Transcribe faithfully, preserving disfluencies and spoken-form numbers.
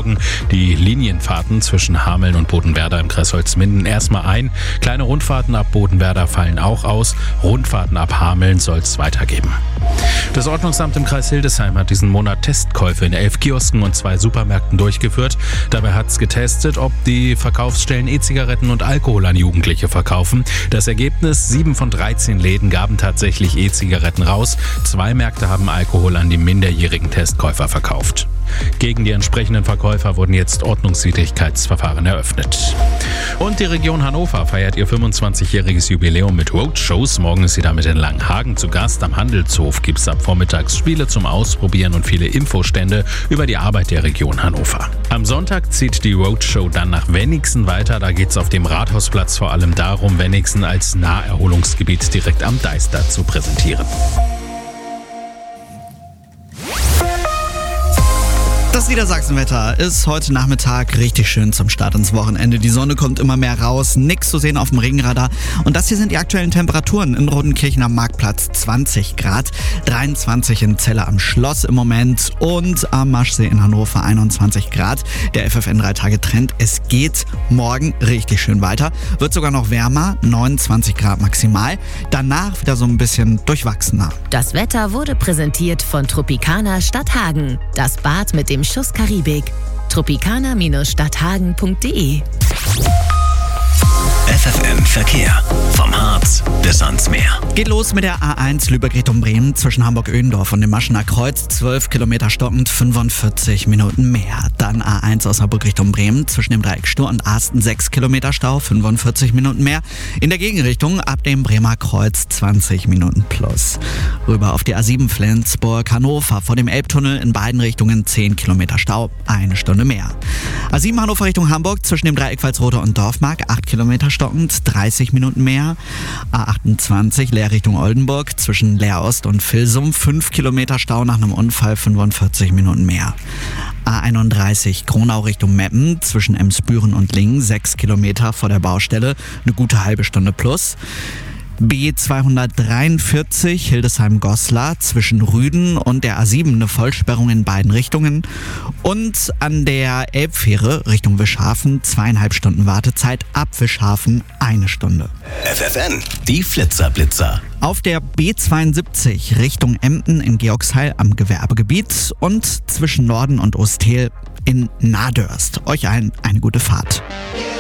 morgen die Linienfahrten zwischen Hameln und Bodenwerder im Kreis Holzminden erstmal ein. Kleine Rundfahrten ab Bodenwerder fallen auch aus. Rundfahrten ab Hameln soll es weitergeben. Das Ordnungsamt im Kreis Hildesheim hat diesen Monat Testkäufe in elf Kiosken und zwei Supermärkten durchgeführt. Dabei hat es getestet, ob die Verkaufsstellen E-Zigaretten und Alkohol an Jugendliche verkaufen. Das Ergebnis: sieben von dreizehn Läden gaben tatsächlich E-Zigaretten raus. Zwei Märkte haben Alkohol an die minderjährigen Testkäufer verkauft. Gegen die entsprechenden Verkäufer wurden jetzt Ordnungswidrigkeitsverfahren eröffnet. Und die Region Hannover feiert ihr fünfundzwanzigjähriges Jubiläum mit Roadshows. Morgen ist sie damit in Langhagen zu Gast. Am Handelshof gibt es ab vormittags Spiele zum Ausprobieren und viele Infostände über die Arbeit der Region Hannover. Am Sonntag zieht die Roadshow dann nach Wenigsen weiter. Da geht es auf dem Rathausplatz vor allem darum, Wenigsen als Naherholungsgebiet direkt am Deister zu präsentieren. Das Niedersachsenwetter ist heute Nachmittag richtig schön zum Start ins Wochenende. Die Sonne kommt immer mehr raus, nichts zu sehen auf dem Regenradar. Und das hier sind die aktuellen Temperaturen in Rodenkirchen am Marktplatz: zwanzig Grad, dreiundzwanzig in Celle am Schloss im Moment und am Maschsee in Hannover einundzwanzig Grad. Der F F N drei Tage Trend, es geht morgen richtig schön weiter. Wird sogar noch wärmer, neunundzwanzig Grad maximal. Danach wieder so ein bisschen durchwachsener. Das Wetter wurde präsentiert von Tropicana Stadthagen. Das Bad mit dem Schuss Karibik. tropicana Bindestrich stadthagen Punkt de F F N Verkehr. Vom Harz bis ans Meer. Geht los mit der A eins Lübeck Richtung Bremen zwischen Hamburg-Ödendorf und dem Maschener Kreuz. zwölf Kilometer stockend, fünfundvierzig Minuten mehr. Dann A eins Osnabrück Richtung Bremen zwischen dem Dreieck Stur und Asten. sechs Kilometer Stau, fünfundvierzig Minuten mehr. In der Gegenrichtung ab dem Bremer Kreuz zwanzig Minuten plus. Rüber auf die A sieben Flensburg-Hannover vor dem Elbtunnel in beiden Richtungen zehn Kilometer Stau, eine Stunde mehr. A sieben Hannover Richtung Hamburg zwischen dem Dreieck Walsrode und Dorfmark, acht Kilometer stockend, dreißig Minuten mehr. A achtundzwanzig Leer Richtung Oldenburg zwischen Leer Ost und Vilsum, fünf Kilometer Stau nach einem Unfall, fünfundvierzig Minuten mehr. A einunddreißig Kronau Richtung Meppen zwischen Emsbüren und Lingen, sechs Kilometer vor der Baustelle, eine gute halbe Stunde plus. B zweihundertdreiundvierzig Hildesheim-Goslar zwischen Rüden und der A sieben eine Vollsperrung in beiden Richtungen. Und an der Elbfähre Richtung Wischhafen zweieinhalb Stunden Wartezeit, ab Wischhafen eine Stunde. F F N, die Flitzerblitzer. Auf der B zweiundsiebzig Richtung Emden in Georgsheil am Gewerbegebiet und zwischen Norden und Osthehl in Nadörst. Euch allen eine gute Fahrt.